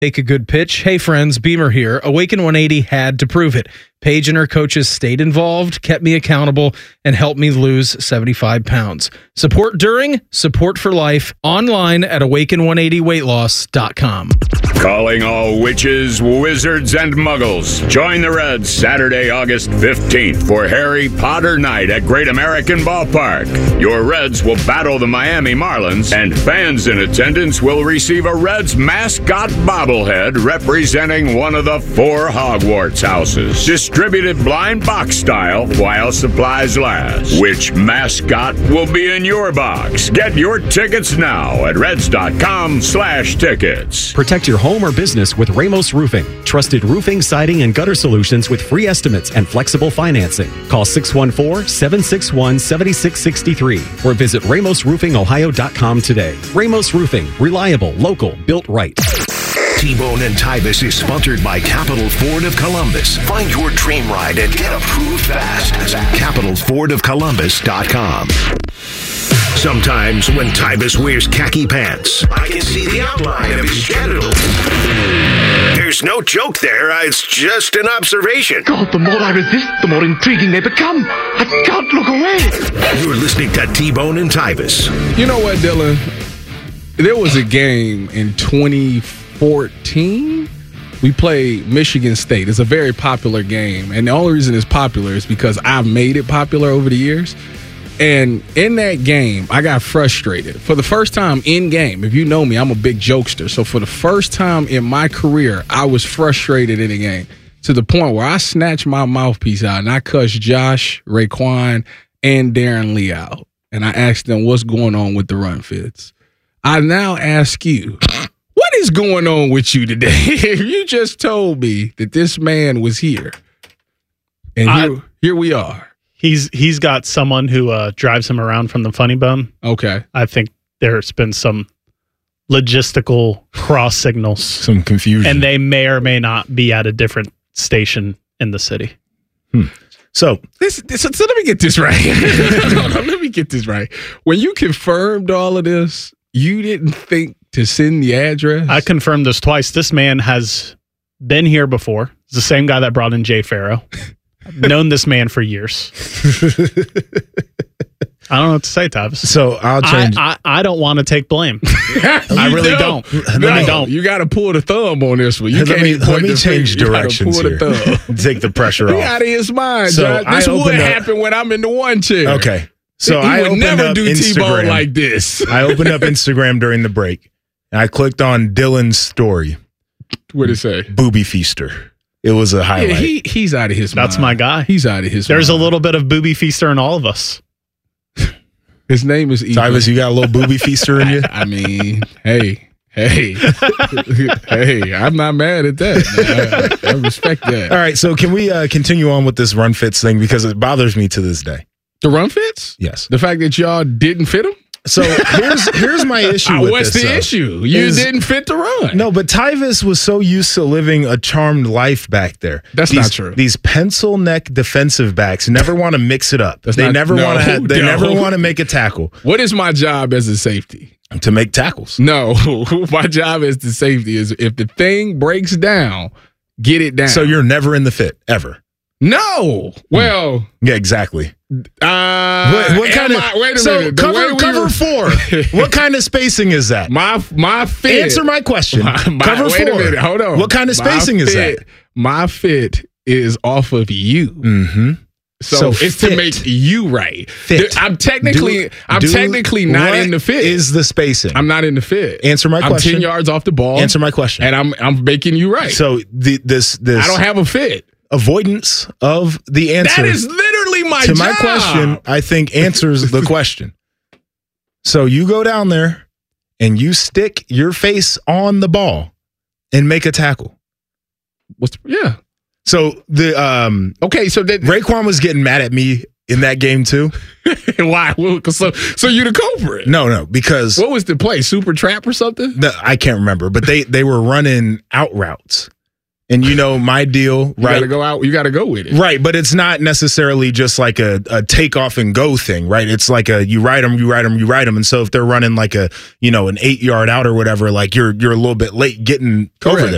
Take a good pitch. Hey friends, Beamer here. Awaken 180 had to prove it. Paige and her coaches stayed involved, kept me accountable, and helped me lose 75 pounds. Support during, support for life. Online at awaken180weightloss.com. Calling all witches, wizards, and muggles. Join the Reds Saturday, August 15th for Harry Potter Night at Great American Ballpark. Your Reds will battle the Miami Marlins, and fans in attendance will receive a Reds mascot bobblehead representing one of the 4 Hogwarts houses. Distributed blind box style while supplies last. Which mascot will be in your box? Get your tickets now at reds.com/tickets. Protect your home or business with Ramos Roofing. Trusted roofing, siding, and gutter solutions with free estimates and flexible financing. Call 614-761-7663 or visit RamosRoofingOhio.com today. Ramos Roofing. Reliable, local, built right. T-Bone and Tybus is sponsored by Capital Ford of Columbus. Find your dream ride and get approved fast at CapitalFordOfColumbus.com. Sometimes when Tybus wears khaki pants, I can see the outline of his genitals. There's no joke there. It's just an observation. God, the more I resist, the more intriguing they become. I can't look away. You're listening to T-Bone and Tybus. You know what, Dylan? There was a game in 2014. We played Michigan State. It's a very popular game. And the only reason it's popular is because I've made it popular over the years. And in that game, I got frustrated. For the first time in game, if you know me, I'm a big jokester. So for the first time in my career, I was frustrated in the game to the point where I snatched my mouthpiece out and I cussed Josh, Raekwon, and Darren Lee out. And I asked them, what's going on with the run fits? I now ask you, what is going on with you today? You just told me that this man was here. And here we are. He's got someone who drives him around from the Funny Bone. Okay. I think there's been some logistical cross signals. Some confusion. And they may or may not be at a different station in the city. So let me get this right. Let me get this right. When you confirmed all of this, you didn't think to send the address? I confirmed this twice. This man has been here before. It's the same guy that brought in Jay Farrow. I've known this man for years. I don't know what to say, Tavis. So I'll change. I don't want to take blame. I really don't. I don't. You got to pull the thumb on this one. Let me change directions here. Take the pressure off. He out of his mind. So this would happen when I'm in the one chair. Okay. So he would never do T-Bone like this. I opened up Instagram during the break, and I clicked on Dylan's story. What did it say? Booby Feaster. It was a highlight. Yeah, he's out of his mind. That's my guy. He's out of his There's mind. a little bit of Booby Feaster in all of us. His name is Ethan. Tybus, you got a little Booby Feaster in you? I mean, hey, I'm not mad at that. I respect that. All right, so can we continue on with this run fits thing because it bothers me to this day. The run fits? Yes. The fact that y'all didn't fit them? So here's my issue with what's this. What's the issue? You didn't fit the run. No, but Tyvis was so used to living a charmed life back there. That's not true. These pencil neck defensive backs never want to mix it up. They never want to make a tackle. What is my job as a safety? To make tackles. No, my job as the safety is if the thing breaks down, get it down. So you're never in the fit ever. No. Well, yeah, exactly. What kind of? Wait a minute. Cover 4. What kind of spacing is that? My fit. Answer my question. Cover 4. Wait a minute. Hold on. What kind of spacing is that? My fit is off of you. Mm-hmm. So it's fit. To make you right. Fit. I'm technically not in the fit. Is the spacing? I'm not in the fit. Answer my question. I'm 10 yards off the ball. Answer my question. And I'm making you right. So this I don't have a fit. Avoidance of the answer. That is literally my job. To my question, I think answers the question. So you go down there and you stick your face on the ball and make a tackle. Yeah. So the okay, so that Raekwon was getting mad at me in that game too. Why? So you the culprit? No, because what was the play? Super trap or something? I can't remember, but they were running out routes. And you know my deal, right? You gotta go out. You gotta go with it, right? But it's not necessarily just like a take off and go thing, right? It's like you ride them. And so if they're running like an 8-yard out or whatever, like you're a little bit late getting over there.